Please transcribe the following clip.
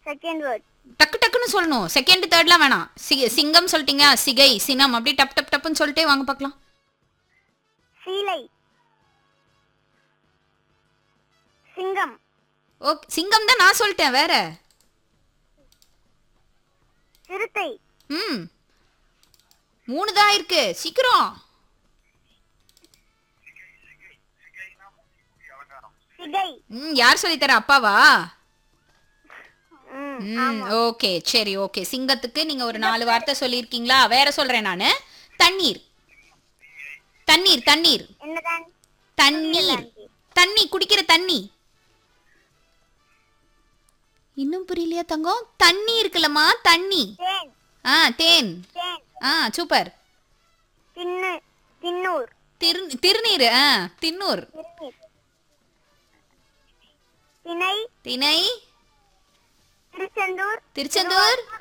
Second word. டக்கு டக்குன்னு சொல்லணும். செகண்ட் தேர்ட்லாம் வேணாம். சிங்கம் சொல்லிட்டீங்க, சிகை, சினம், அப்படியே டப் டப் டப்புன்னு சொல்லிட்டே வாங்க பார்க்கலாம். சீலை. சிங்கம். ஓகே, சிங்கம் தான் நான் சொல்லிட்டேன். வேற? சிறுத்தை. 3 தான் இருக்கு, சீக்கிரம். சிகை. யார் சொல்லி தர? அப்பாவா? ஆமா. ஓகே, சரி, ஓகே. சிங்கத்துக்கு நீங்க ஒரு 4 வார்த்தை சொல்லியிருக்கீங்களா? வேற சொல்றேன் நானு. தண்ணீர். தண்ணீர், தண்ணீர். என்னதான்? தண்ணீர், தண்ணி, குடிக்கிற தண்ணி. இன்னும் புரியலையா தங்கம்? தண்ணி இருக்குல்லம்மா, தண்ணி. தேன். தேன். தேன். சூப்பர். தின்னூர். திருநீர். தின்னூர். திணை. திணை. திருச்செந்தூர். திருச்செந்தூர்.